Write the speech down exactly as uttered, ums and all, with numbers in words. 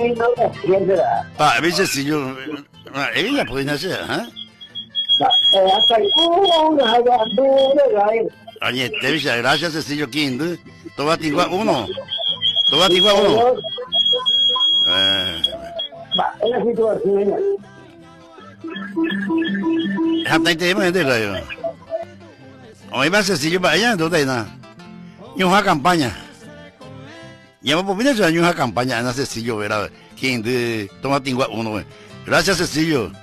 Ah, a veces sí yo... Ah, ella puede hacer, ¿ah? Oye, te dice, gracias, Cecilio Quinto. Tú vas a igual uno. Tú vas a igual uno. Eh... Hasta ahí te digo, gente, yo. Hoy va Cecilio para allá, entonces nada. Y una campaña. Ya me puedo una campaña en Cecilio, ¿verdad? Quinto, toma igual uno. Gracias, Cecilio.